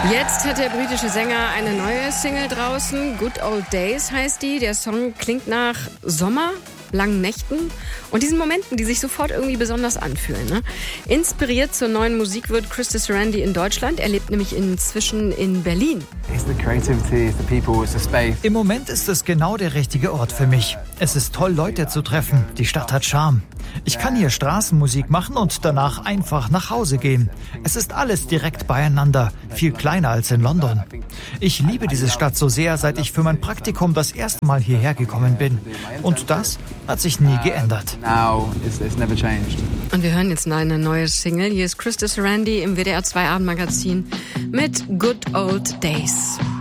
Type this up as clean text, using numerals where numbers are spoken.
Jetzt hat der britische Sänger eine neue Single draußen. Good Old Days heißt die. Der Song klingt nach Sommer, langen Nächten und diesen Momenten, die sich sofort irgendwie besonders anfühlen. Ne? Inspiriert zur neuen Musik wird Chris Randy in Deutschland. Er lebt nämlich inzwischen in Berlin. Im Moment ist es genau der richtige Ort für mich. Es ist toll, Leute zu treffen. Die Stadt hat Charme. Ich kann hier Straßenmusik machen und danach einfach nach Hause gehen. Es ist alles direkt beieinander, viel kleiner als in London. Ich liebe diese Stadt so sehr, seit ich für mein Praktikum das erste Mal hierher gekommen bin. Und das hat sich nie geändert. Und wir hören jetzt eine neue Single. Hier ist Chris Randy im WDR 2 Abendmagazin mit Good Old Days.